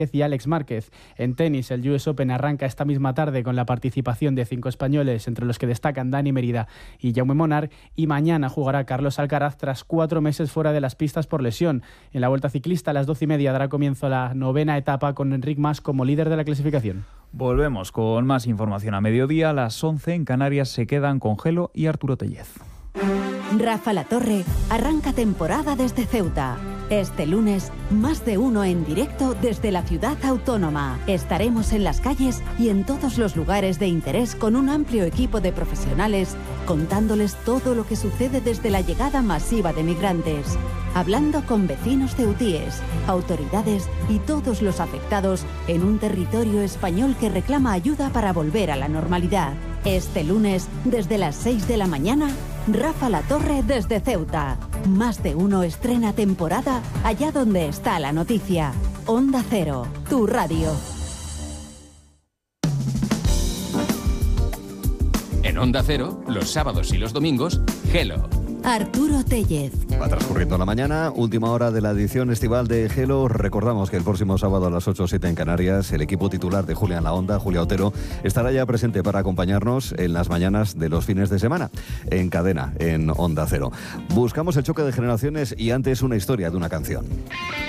y Alex Márquez. En tenis, el US Open arranca esta misma tarde con la participación de 5 españoles, entre los que destacan Dani Merida y Jaume Monar, y mañana jugará Carlos Alcaraz tras 4 meses fuera de las pistas por lesión. En la Vuelta Ciclista, a las 12:30 dará comienzo la 9ª etapa con Enric Mas como líder de la clasificación. Volvemos con más información a mediodía. A las 11 en Canarias se quedan con Gelo y Arturo Tellez. Rafa Latorre arranca temporada desde Ceuta. Este lunes, Más de Uno en directo desde la ciudad autónoma. Estaremos en las calles y en todos los lugares de interés con un amplio equipo de profesionales contándoles todo lo que sucede desde la llegada masiva de migrantes. Hablando con vecinos ceutíes, autoridades y todos los afectados en un territorio español que reclama ayuda para volver a la normalidad. Este lunes, desde las 6 de la mañana, Rafa Latorre desde Ceuta. Más de Uno estrena temporada allá donde está la noticia. Onda Cero, tu radio. En Onda Cero, los sábados y los domingos, Gelo. Arturo Tellez. Va transcurriendo la mañana, última hora de la edición estival de Gelo. Recordamos que el próximo sábado a las 8:07 en Canarias, el equipo titular de Julia en la Onda, Julia Otero, estará ya presente para acompañarnos en las mañanas de los fines de semana, en cadena, en Onda Cero. Buscamos el choque de generaciones y antes una historia de una canción.